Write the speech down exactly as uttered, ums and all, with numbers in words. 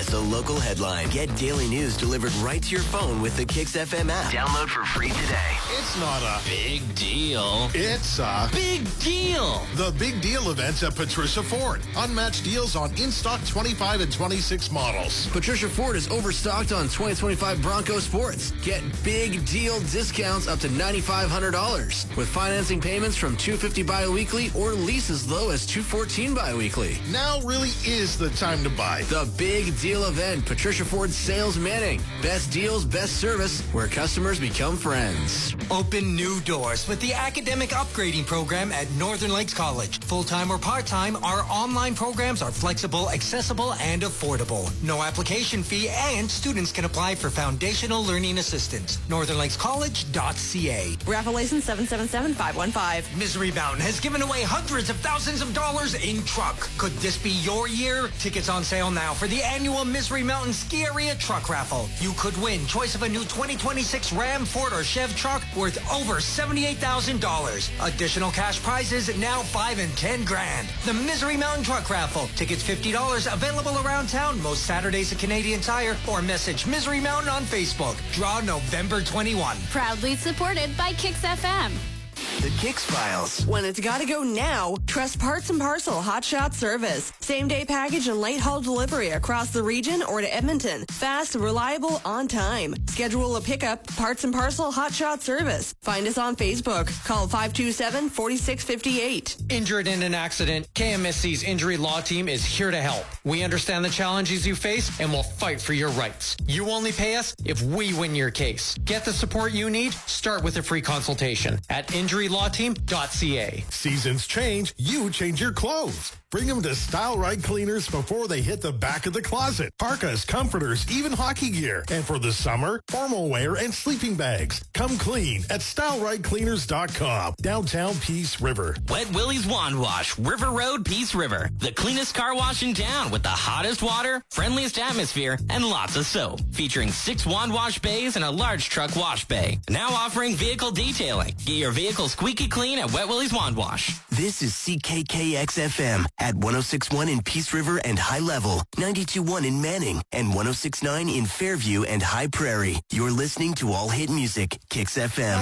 Miss a local headline. Get daily news delivered right to your phone with the Kix F M app. Download for free today. It's not a big deal. It's a big deal. The Big Deal event's at Patricia Ford. Unmatched deals on in-stock twenty-five and twenty-six models. Patricia Ford is overstocked on twenty twenty-five Bronco Sports. Get big deal discounts up to nine thousand five hundred dollars with financing payments from two hundred fifty dollars bi-weekly or lease as low as two hundred fourteen dollars bi-weekly. Now really is the time to buy. The Big Deal event, Patricia Ford Sales Manning. Best deals, best service, where customers become friends. Open new doors with the academic upgrading program at Northern Lakes College. Full-time or part-time, our online programs are flexible, accessible, and affordable. No application fee, and students can apply for foundational learning assistance. northern lakes college dot c a. Raffle license seven seven seven five one five. Misery Mountain has given away hundreds of thousands of dollars in truck. Could this be your year? Tickets on sale now for the annual Misery Mountain Ski Area Truck Raffle. You could win choice of a new twenty twenty-six Ram, Ford, or Chev truck worth over seventy-eight thousand dollars. Additional cash prizes now five and ten grand. The Misery Mountain Truck Raffle. Tickets fifty dollars, available around town most Saturdays at Canadian Tire, or message Misery Mountain on Facebook. Draw November twenty-first. Proudly supported by Kix F M. The Kix Files. When it's got to go now, trust Parts and Parcel Hot Shot Service. Same-day package and late haul delivery across the region or to Edmonton. Fast, reliable, on time. Schedule a pickup. Parts and Parcel Hot Shot Service. Find us on Facebook. Call five two seven, four six five eight. Injured in an accident, K M S C's Injury Law Team is here to help. We understand the challenges you face and will fight for your rights. You only pay us if we win your case. Get the support you need. Start with a free consultation at injury law team dot c a. Seasons change, you change your clothes. Bring them to Style Right Cleaners before they hit the back of the closet. Parkas, comforters, even hockey gear. And for the summer, formal wear and sleeping bags. Come clean at style right cleaners dot com. Downtown Peace River. Wet Willie's Wand Wash, River Road, Peace River. The cleanest car wash in town with the hottest water, friendliest atmosphere, and lots of soap. Featuring six wand wash bays and a large truck wash bay. Now offering vehicle detailing. Get your vehicle squeaky clean at Wet Willie's Wand Wash. This is C K K X F M at one oh six point one in Peace River and High Level, ninety-two point one in Manning, and one oh six point nine in Fairview and High Prairie. You're listening to All Hit Music, Kix F M.